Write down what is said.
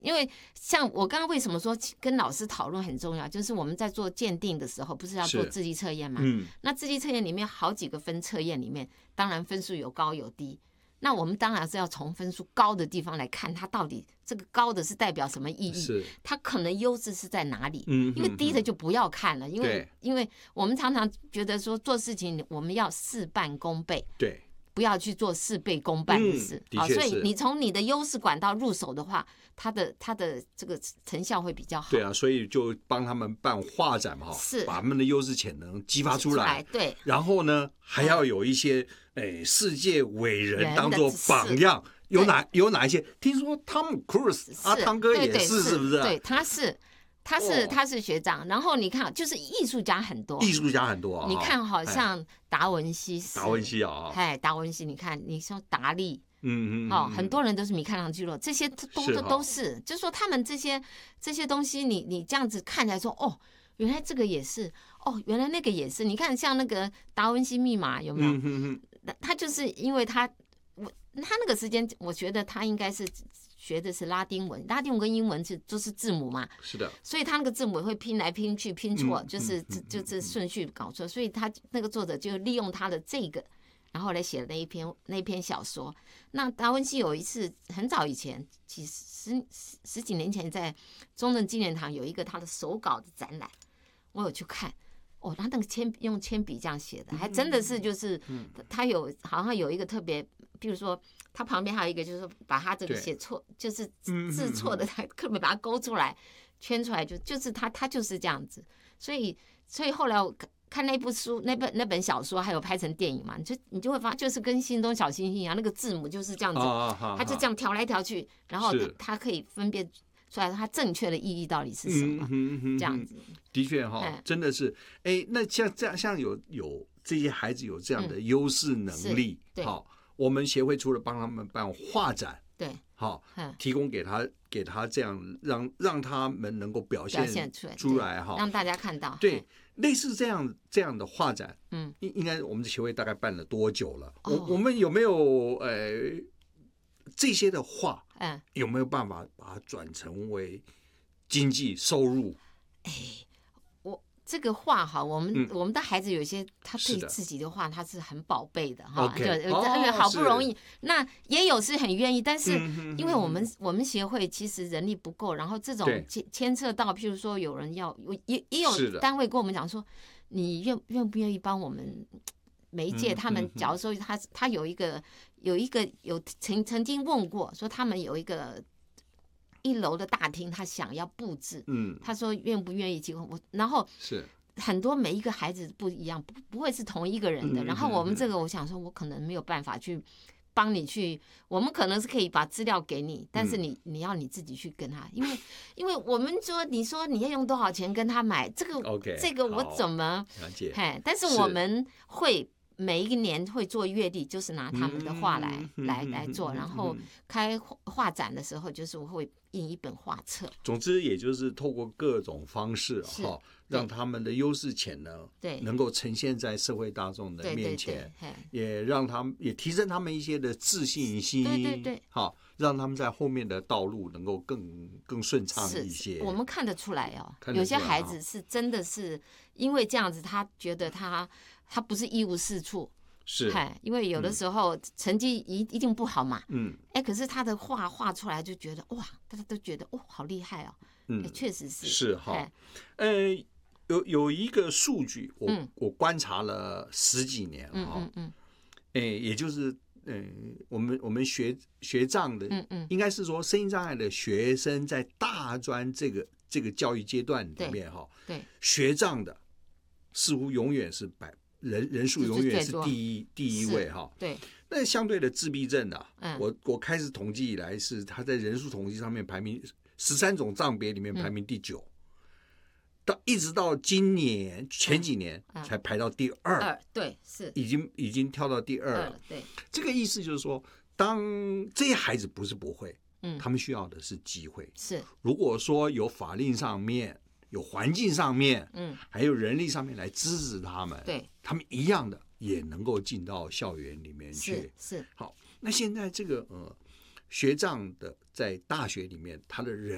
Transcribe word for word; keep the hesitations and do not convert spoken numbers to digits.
因为像我刚刚为什么说跟老师讨论很重要，就是我们在做鉴定的时候，不是要做智力测验嘛？嗯，那智力测验里面好几个分测验里面，当然分数有高有低。那我们当然是要从分数高的地方来看，它到底这个高的是代表什么意义？它可能优势是在哪里？嗯，因为低的就不要看了，因为因为我们常常觉得说做事情我们要事半功倍， 对， 不要去做事倍功半的事。 嗯、好， 所以你从你的优势管道入手的话，它的它的这个成效会比较好。 对啊，所以就帮他们办画展嘛， 是把他们的优势潜能激发出来。 对， 然后呢，还要有一些。哎，世界伟人当做榜样，有哪有哪一些？听说汤姆·克鲁斯，阿汤哥也是，是不是？ 对，他是，他是，他是学长。然后你看，就是艺术家很多， 艺术家很多啊。 你看，好像达文西， 达文西啊， 哎，达文西，你看，你说达利， 嗯嗯， 哦，很多人都是米开朗基罗，这些都都都是，就是说他们这些这些东西，你你这样子看起来说，哦。原来这个也是哦，原来那个也是。你看，像那个达文西密码有没有？嗯、哼哼他就是因为他，我他那个时间，我觉得他应该是学的是拉丁文，拉丁文跟英文是都是字母嘛。 是的。 所以他那个字母会拼来拼去，拼错，嗯、就是就是顺序搞错。所以他那个作者就利用他的这个，然后来写了那一篇那一篇小说。那达文西有一次很早以前，几十十十几年前，在中正纪念堂有一个他的手稿的展览。我有去看，哦，他那个铅用铅笔这样写的，还真的是就是，他有好像有一个特别，比如说他旁边还有一个，就是把他这个写错，就是字错的，他特别把它勾出来、圈出来，就就是他他就是这样子。所以所以后来我看那部书、那本那本小说，还有拍成电影嘛，你就你就会发现，就是跟心中小星星一样，那个字母就是这样子，他就这样调来调去，然后他可以分辨。出来它正确的意义到底是什么？嗯、哼哼这样子的确哈、哦，真的是哎，那像这样像有有这些孩子有这样的优势能力，好、嗯，我们协会除了帮他们办画展， 对， 好，提供给他给他这样让让他们能够表现出来哈， 让大家看到， 对，类似这样这样的画展，嗯，应应该我们的协会大概办了多久了？哦、我我们有没有呃？这些的画，嗯，有没有办法把它转成为经济收入？ 哎，我这个画哈，我们、嗯、我们的孩子有些他对自己的画他是很宝贝的哈，就因为好不容易，那也有是很愿意，但是因为我们、嗯、我们协会其实人力不够，然后这种牵涉到，譬如说有人要，也也有单位跟我们讲说，你愿愿不愿意帮我们？媒介他们假如说他他有一个有一个有曾曾经问过说他们有一个一楼的大厅他想要布置，嗯，他说愿不愿意提供我，然后是很多每一个孩子不一样，不不会是同一个人的，然后我们这个我想说我可能没有办法去帮你去，我们可能是可以把资料给你，但是你你要你自己去跟他，因为因为我们说你说你要用多少钱跟他买这个 ，OK， 这个我怎么了解？ 嘿，但是我们会。每一年会做月历，就是拿他们的画来、嗯、来来做，然后开画展的时候，就是我会印一本画册。 总之，也就是透过各种方式哈，让他们的优势潜能对能够呈现在社会大众的面前，对对对也让他们也提升他们一些的自信心， 对对对， 好让他们在后面的道路能够更更顺畅一些。 我们看得出来哦，有些孩子是真的是因为这样子，他觉得他。他不是一无是处， 是， 因为有的时候成绩一一定不好嘛，嗯，哎，可是他的画画出来就觉得哇，大家都觉得哦，好厉害哦，嗯，确实是， 是哈，呃，有有一个数据，我、嗯、我观察了十几年哈，嗯嗯嗯，哎，也就是嗯、呃，我们我们学学障的，嗯嗯，应该是说身心障碍的学生在大专这个这个教育阶段里面哈，对，学障的似乎永远是百。人人数永远是第一第一位哈， 对。 那相对的自闭症啊，嗯、我我开始统计以来是他在人数统计上面排名十三种障别里面排名第九，嗯、到一直到今年前几年才排到第二， 嗯嗯、对，是已经已经跳到第二了。 对， 这个意思就是说，当这些孩子不是不会，嗯，他们需要的是机会。 是， 如果说有法令上面。有环境上面，嗯，还有人力上面来支持他们， 对， 他们一样的也能够进到校园里面去。 是，是好。那现在这个呃学障的在大学里面，他的人